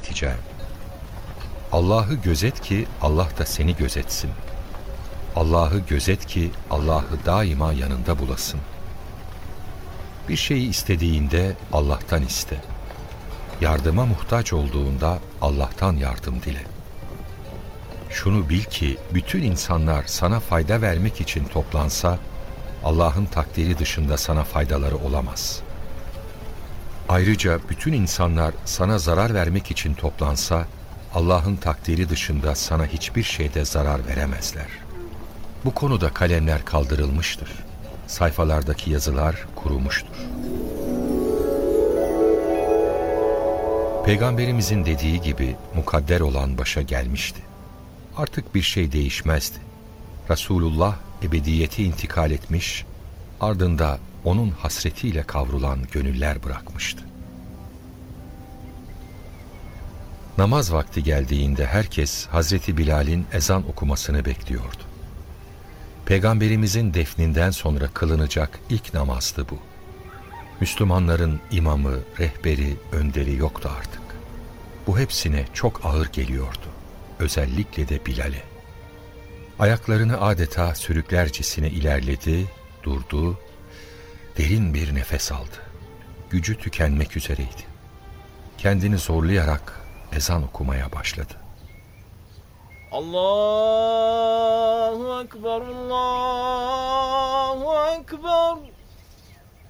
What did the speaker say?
öğreteceğim. Allah'ı gözet ki Allah da seni gözetsin. Allah'ı gözet ki Allah'ı daima yanında bulasın. Bir şeyi istediğinde Allah'tan iste. Yardıma muhtaç olduğunda Allah'tan yardım dile. Şunu bil ki bütün insanlar sana fayda vermek için toplansa, Allah'ın takdiri dışında sana faydaları olamaz. Ayrıca bütün insanlar sana zarar vermek için toplansa, Allah'ın takdiri dışında sana hiçbir şeyde zarar veremezler. Bu konuda kalemler kaldırılmıştır. Sayfalardaki yazılar kurumuştur. Peygamberimizin dediği gibi mukadder olan başa gelmişti. Artık bir şey değişmezdi. Resulullah ebediyete intikal etmiş, ardında onun hasretiyle kavrulan gönüller bırakmıştı. Namaz vakti geldiğinde herkes Hazreti Bilal'in ezan okumasını bekliyordu. Peygamberimizin defninden sonra kılınacak ilk namazdı bu. Müslümanların imamı, rehberi, önderi yoktu artık. Bu hepsine çok ağır geliyordu. Özellikle de Bilal'e. Ayaklarını adeta sürüklercesine ilerledi, durdu, derin bir nefes aldı. Gücü tükenmek üzereydi. Kendini zorlayarak ezan okumaya başladı. Allahu Ekber, Allahu Ekber.